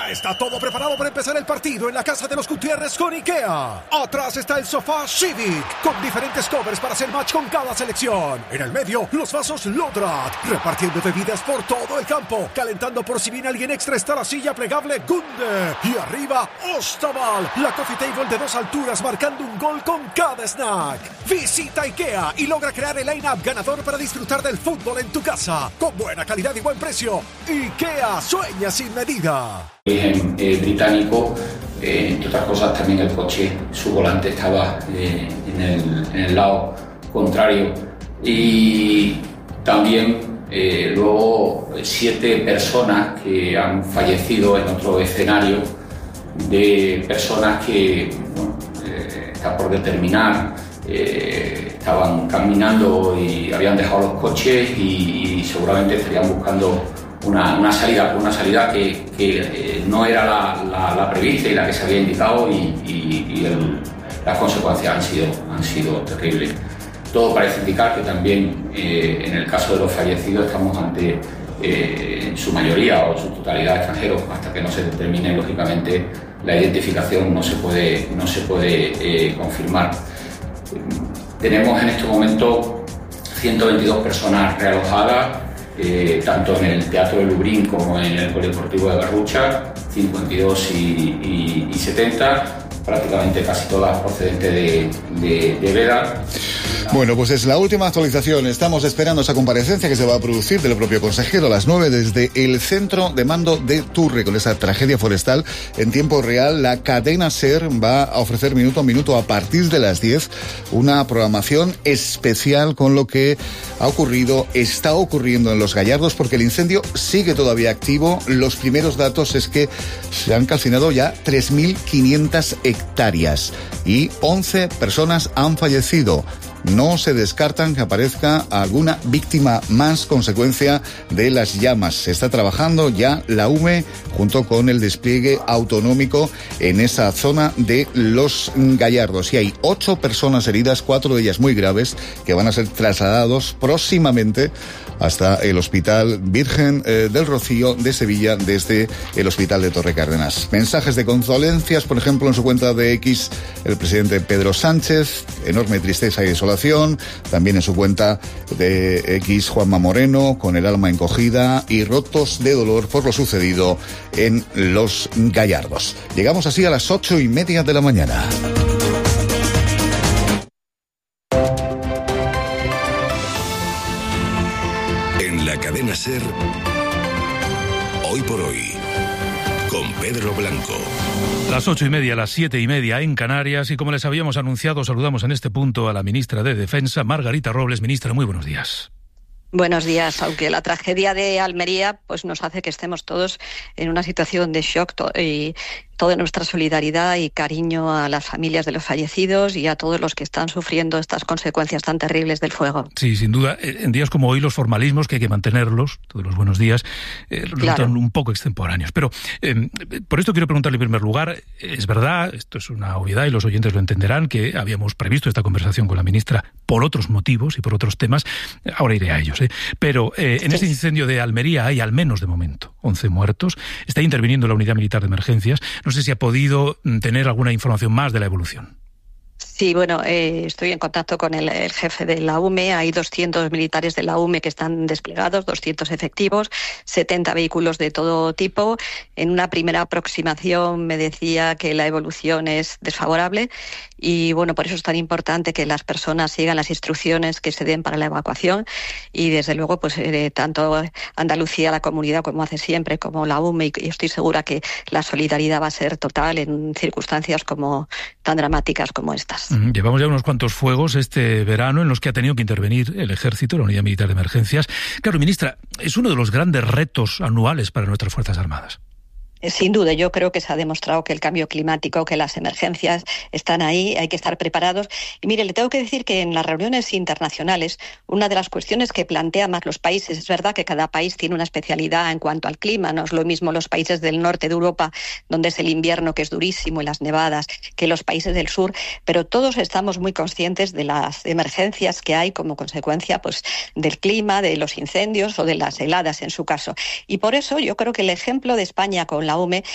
Ya está todo preparado para empezar el partido en la casa de los Gutiérrez con IKEA. Atrás está el sofá Civic, con diferentes covers para hacer match con cada selección. En el medio, los vasos Lodrat, repartiendo bebidas por todo el campo. Calentando por si viene alguien extra está la silla plegable Gunde. Y arriba, Ostaval, la coffee table de 2 alturas marcando un gol con cada snack. Visita IKEA y logra crear el line-up ganador para disfrutar del fútbol en tu casa. Con buena calidad y buen precio. IKEA, sueña sin medida. Origen británico, entre otras cosas también el coche, su volante estaba en el lado contrario, y también luego 7 personas que han fallecido en otro escenario, de personas que está por determinar, estaban caminando y habían dejado los coches y seguramente estarían buscando una salida que no era la prevista y la que se había indicado, y las consecuencias han sido terribles. Todo parece indicar que también en el caso de los fallecidos estamos ante en su mayoría o su totalidad extranjeros. Hasta que no se determine lógicamente la identificación no se puede confirmar. Tenemos en este momento 122 personas realojadas, tanto en el Teatro de Lublin como en el Polideportivo de Garrucha, 52 y 70, prácticamente casi todas procedentes de Veda. Bueno, pues es la última actualización. Estamos esperando esa comparecencia que se va a producir del propio consejero a las 9 desde el centro de mando de Turre, con esa tragedia forestal en tiempo real. La cadena SER va a ofrecer minuto a minuto a partir de las 10 una programación especial con lo que está ocurriendo en Los Gallardos, porque el incendio sigue todavía activo. Los primeros datos es que se han calcinado ya 3.500 hectáreas y 11 personas han fallecido. No se descartan que aparezca alguna víctima más consecuencia de las llamas. Se está trabajando ya la UME junto con el despliegue autonómico en esa zona de Los Gallardos. Y hay 8 personas heridas, 4 de ellas muy graves, que van a ser trasladados próximamente hasta el Hospital Virgen del Rocío de Sevilla desde el Hospital de Torre Cárdenas. Mensajes de condolencias, por ejemplo, en su cuenta de X, el presidente Pedro Sánchez, enorme tristeza y desolación. También en su cuenta de X, Juanma Moreno, con el alma encogida y rotos de dolor por lo sucedido en Los Gallardos. Llegamos así a las 8:30 de la mañana. La cadena SER, hoy por hoy, con Pedro Blanco. Las 8:30, las 7:30 en Canarias, y como les habíamos anunciado, saludamos en este punto a la ministra de Defensa, Margarita Robles. Ministra, muy buenos días. Buenos días. Aunque la tragedia de Almería pues nos hace que estemos todos en una situación de shock y toda nuestra solidaridad y cariño a las familias de los fallecidos y a todos los que están sufriendo estas consecuencias tan terribles del fuego. Sí, sin duda. En días como hoy los formalismos, que hay que mantenerlos, todos los buenos días, resultan un poco extemporáneos. Pero por esto quiero preguntarle en primer lugar, es verdad, esto es una obviedad y los oyentes lo entenderán, que habíamos previsto esta conversación con la ministra por otros motivos y por otros temas. Ahora iré a ellos. Pero en este incendio de Almería hay al menos de momento 11 muertos. Está interviniendo la Unidad Militar de Emergencias. No sé si ha podido tener alguna información más de la evolución. Sí, bueno, estoy en contacto con el jefe de la UME. Hay 200 militares de la UME que están desplegados, 200 efectivos, 70 vehículos de todo tipo. En una primera aproximación me decía que la evolución es desfavorable y, bueno, por eso es tan importante que las personas sigan las instrucciones que se den para la evacuación y, desde luego, pues tanto Andalucía, la comunidad, como hace siempre, como la UME, y estoy segura que la solidaridad va a ser total en circunstancias como tan dramáticas como estas. Llevamos ya unos cuantos fuegos este verano en los que ha tenido que intervenir el Ejército, la Unidad Militar de Emergencias. Claro, ministra, es uno de los grandes retos anuales para nuestras Fuerzas Armadas. Sin duda, yo creo que se ha demostrado que el cambio climático, que las emergencias están ahí, hay que estar preparados. Y mire, le tengo que decir que en las reuniones internacionales, una de las cuestiones que plantean más los países, es verdad que cada país tiene una especialidad en cuanto al clima, no es lo mismo los países del norte de Europa, donde es el invierno que es durísimo y las nevadas, que los países del sur, pero todos estamos muy conscientes de las emergencias que hay como consecuencia pues del clima, de los incendios o de las heladas en su caso. Y por eso yo creo que el ejemplo de España con la UME